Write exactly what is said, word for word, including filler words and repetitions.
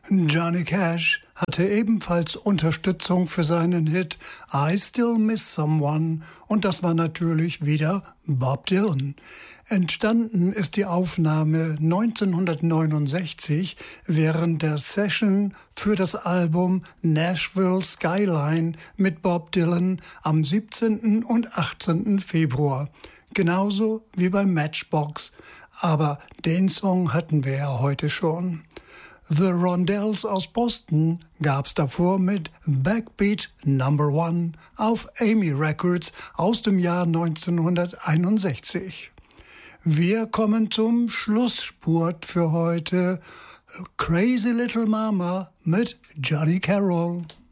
Johnny Cash hatte ebenfalls Unterstützung für seinen Hit I Still Miss Someone und das war natürlich wieder Bob Dylan. Entstanden ist die Aufnahme neunzehnhundertneunundsechzig während der Session für das Album Nashville Skyline mit Bob Dylan am siebzehnten und achtzehnten Februar. Genauso wie bei Matchbox, aber den Song hatten wir ja heute schon. The Rondells aus Boston gab's davor mit Backbeat Number One auf Amy Records aus dem Jahr neunzehnhunderteinundsechzig. Wir kommen zum Schlussspurt für heute. Crazy Little Mama mit Johnny Carroll.